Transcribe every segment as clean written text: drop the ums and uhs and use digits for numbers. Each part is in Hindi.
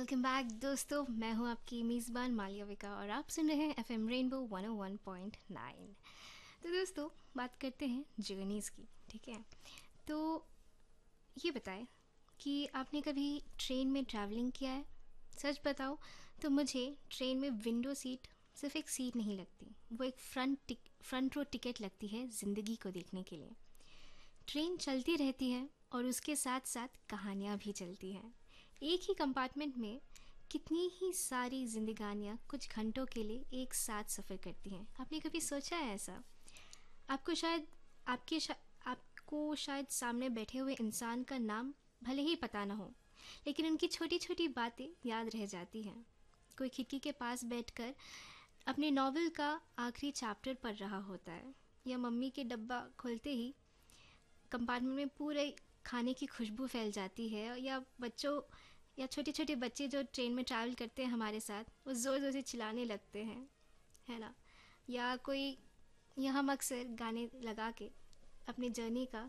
वेलकम बैक दोस्तों, मैं हूं आपकी मेज़बान मालियाविका और आप सुन रहे हैं एफएम रेनबो 101.9। तो दोस्तों, बात करते हैं जर्नीज़ की। ठीक है, तो ये बताएं कि आपने कभी ट्रेन में ट्रैवलिंग किया है? सच बताओ तो मुझे ट्रेन में विंडो सीट सिर्फ एक सीट नहीं लगती, वो एक फ्रंट रो टिकट लगती है ज़िंदगी को देखने के लिए। ट्रेन चलती रहती है और उसके साथ साथ कहानियाँ भी चलती हैं। एक ही कंपार्टमेंट में कितनी ही सारी जिंदगानियाँ कुछ घंटों के लिए एक साथ सफ़र करती हैं। आपने कभी सोचा है ऐसा? आपको शायद आपको शायद सामने बैठे हुए इंसान का नाम भले ही पता ना हो, लेकिन उनकी छोटी छोटी बातें याद रह जाती हैं। कोई खिड़की के पास बैठकर अपने नॉवेल का आखिरी चैप्टर पढ़ रहा होता है, या मम्मी के डब्बा खोलते ही कंपार्टमेंट में पूरे खाने की खुशबू फैल जाती है, या छोटे छोटे बच्चे जो ट्रेन में ट्रैवल करते हैं हमारे साथ, वो ज़ोर ज़ोर से चिल्लाने लगते हैं, है ना? या हम अक्सर गाने लगा के अपने जर्नी का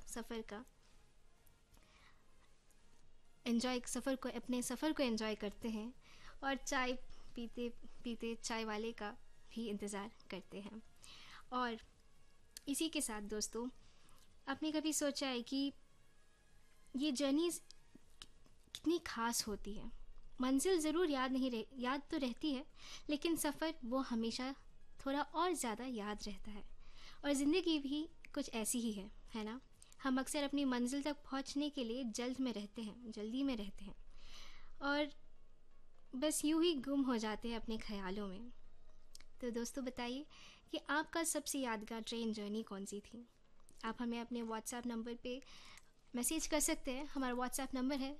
अपने सफ़र को एंजॉय करते हैं, और चाय पीते पीते चाय वाले का भी इंतज़ार करते हैं। और इसी के साथ दोस्तों, आपने कभी सोचा है कि ये जर्नीज़ कितनी ख़ास होती है? मंजिल ज़रूर याद तो रहती है, लेकिन सफ़र वो हमेशा थोड़ा और ज़्यादा याद रहता है। और ज़िंदगी भी कुछ ऐसी ही है ना? हम अक्सर अपनी मंजिल तक पहुंचने के लिए जल्दी में रहते हैं, और बस यूं ही गुम हो जाते हैं अपने ख्यालों में। तो दोस्तों, बताइए कि आपका सबसे यादगार ट्रेन जर्नी कौन सी थी? आप हमें अपने व्हाट्सएप नंबर पे मैसेज कर सकते हैं। हमारा व्हाट्सएप नंबर है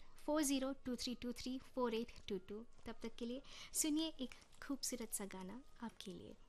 4023234822। तब तक के लिए सुनिए एक खूबसूरत सा गाना आपके लिए।